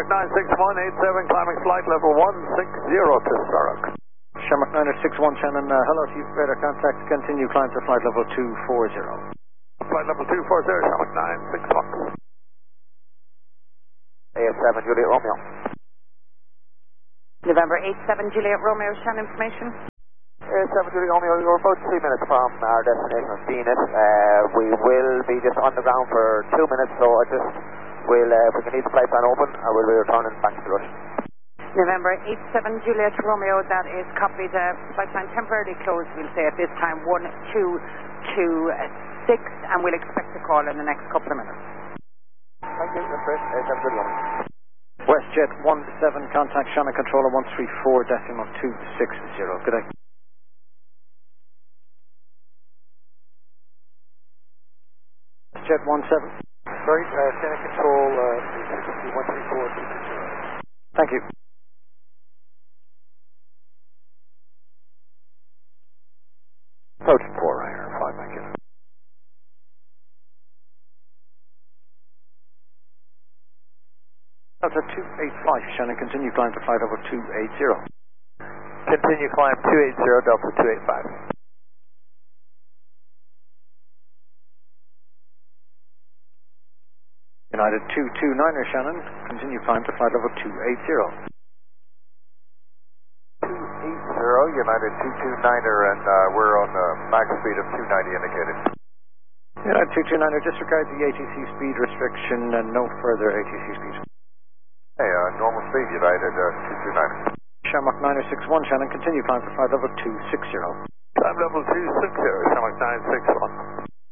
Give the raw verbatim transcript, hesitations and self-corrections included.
Shamrock nine six one eight seven, climbing flight level one six zero to Sturrock. Shamrock nine six one, Shannon, uh, hello to you, radar contact, continue climb to flight level two four zero. Flight level two four zero, Shamrock nine six one. A S seven, Juliet Romeo. November eight seven, Juliet Romeo, Shannon information. A S seven, Juliet Romeo, you're about three minutes from our destination of Phoenix. Uh, we will be just on the ground for two minutes, so I just will, uh, if we can leave the flight plan open, I will be returning back to the rush. November eight seven, Juliet Romeo, that is copied. Uh, flight plan temporarily closed, we'll say at this time one two two six, and we'll expect a call in the next couple of minutes. Thank you, that's great. A S seven, Juliet Romeo. WestJet one seven, contact Shannon controller one three four decimal two six zero. Good day. WestJet one seven. Sorry, uh, Shannon control uh, one three four two six zero. Thank you. Approaching four, Ryanair, five, thank you. Delta two eight five, Shannon, continue climb to flight over two eight zero. Continue climb two eight zero, Delta two eight five. United two two niner, Shannon, continue climb to flight level two eight zero. two eight zero, United two two niner, and uh, we're on the max speed of two ninety indicated. United two two niner, disregard the A T C speed restriction and no further A T C speed. Hey, uh, normal speed, United uh, two two niner. Shamrock nine six one, Shannon, continue climb to flight level two six zero. Climb level two six zero, Shamrock nine six one.